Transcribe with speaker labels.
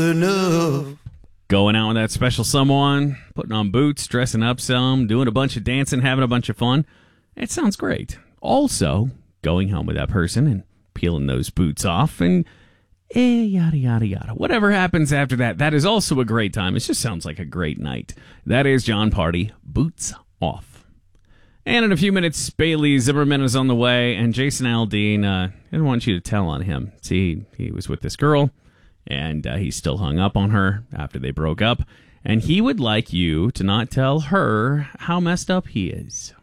Speaker 1: enough.
Speaker 2: Going out with that special someone, putting on boots, dressing up some, doing a bunch of dancing, having a bunch of fun. It sounds great. Also, going home with that person and peeling those boots off and yada, yada, yada. Whatever happens after that, that is also a great time. It just sounds like a great night. That is Jon Pardi, Boots Off. And in a few minutes, Bailey Zimmerman is on the way, and Jason Aldean, I didn't want you to tell on him. See, he was with this girl, and he's still hung up on her after they broke up, and he would like you to not tell her how messed up he is.